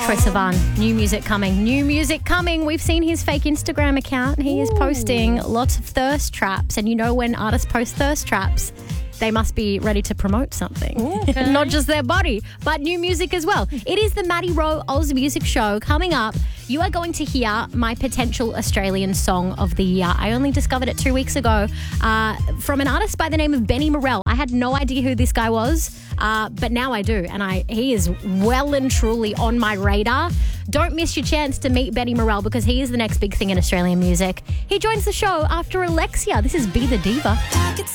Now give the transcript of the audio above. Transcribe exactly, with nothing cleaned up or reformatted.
Troye Sivan, new music coming. New music coming. We've seen his fake Instagram account. He is posting lots of thirst traps. And you know when artists post thirst traps, they must be ready to promote something. Okay. Not just their body, but new music as well. It is the Maddie Rowe Oz Music Show. Coming up, you are going to hear my potential Australian Song of the Year. I only discovered it two weeks ago uh, from an artist by the name of Benny Morel. I had no idea who this guy was, uh, but now I do. And I he is well and truly on my radar. Don't miss your chance to meet Benny Morel because he is the next big thing in Australian music. He joins the show after Alexia. This is Be the Diva.